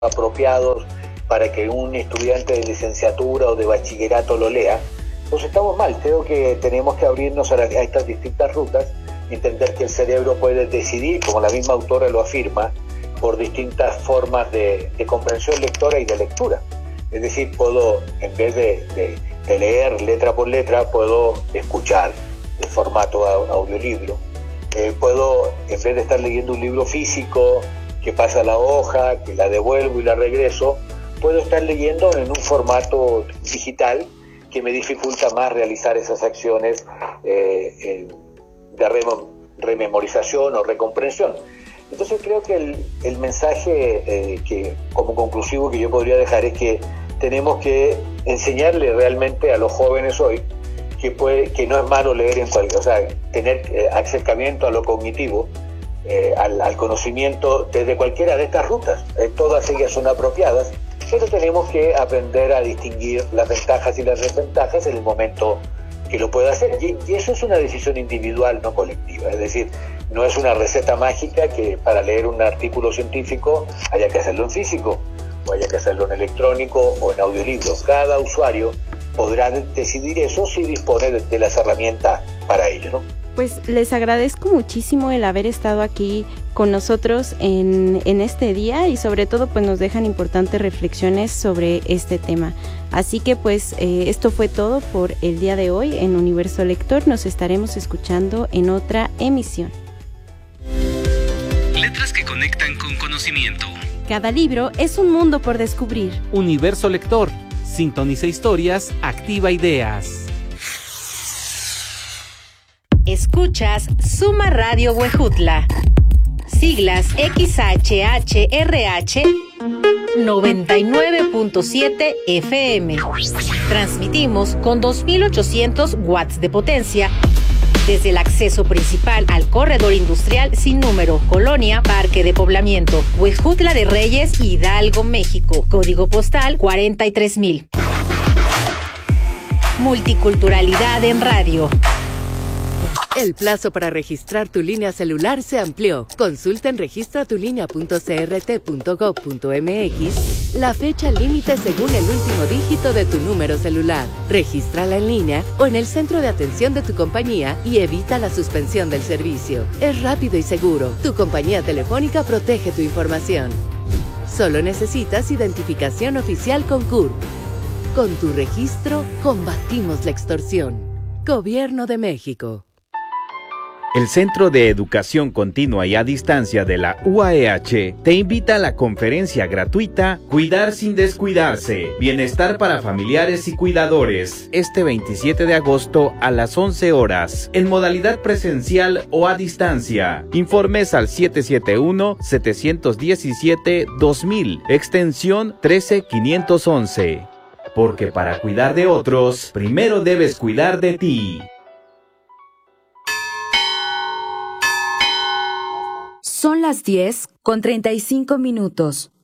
apropiados para que un estudiante de licenciatura o de bachillerato lo lea, pues estamos mal. Creo que tenemos que abrirnos a estas distintas rutas, entender que el cerebro puede decidir, como la misma autora lo afirma, por distintas formas de comprensión lectora y de lectura. Es decir, puedo, en vez de leer letra por letra, puedo escuchar en formato audiolibro. Puedo, en vez de estar leyendo un libro físico, que pasa la hoja, que la devuelvo y la regreso, puedo estar leyendo en un formato digital que me dificulta más realizar esas acciones de rememorización o recomprensión. Entonces creo que el mensaje que como conclusivo que yo podría dejar es que tenemos que enseñarle realmente a los jóvenes hoy que no es malo leer en cualquier, o sea, tener acercamiento a lo cognitivo, al conocimiento desde cualquiera de estas rutas. Todas ellas son apropiadas, pero tenemos que aprender a distinguir las ventajas y las desventajas en el momento que lo pueda hacer. Y eso es una decisión individual, no colectiva. Es decir, no es una receta mágica que para leer un artículo científico haya que hacerlo en físico, o haya que hacerlo en electrónico o en audiolibro. Cada usuario podrá decidir eso si dispone de las herramientas para ello, ¿no? Pues les agradezco muchísimo el haber estado aquí con nosotros en este día, y sobre todo pues nos dejan importantes reflexiones sobre este tema. Así que pues esto fue todo por el día de hoy en Universo Lector. Nos estaremos escuchando en otra emisión. Letras que conectan con conocimiento. Cada libro es un mundo por descubrir. Universo Lector. Sintoniza historias, activa ideas. Escuchas Suma Radio Huejutla. Siglas XHHRH 99.7 FM. Transmitimos con 2.800 watts de potencia desde el acceso principal al corredor industrial sin número, Colonia Parque de Poblamiento, Huejutla de Reyes, Hidalgo, México. Código postal 43,000. Multiculturalidad en radio. El plazo para registrar tu línea celular se amplió. Consulta en registratulinea.crt.gov.mx la fecha límite según el último dígito de tu número celular. Regístrala en línea o en el centro de atención de tu compañía y evita la suspensión del servicio. Es rápido y seguro. Tu compañía telefónica protege tu información. Solo necesitas identificación oficial con CURP. Con tu registro, combatimos la extorsión. Gobierno de México. El Centro de Educación Continua y a Distancia de la UAEH te invita a la conferencia gratuita Cuidar sin descuidarse, Bienestar para familiares y cuidadores, este 27 de agosto a las 11 horas, en modalidad presencial o a distancia. Informes al 771-717-2000, extensión 13511. Porque para cuidar de otros, primero debes cuidar de ti. Son las 10:35.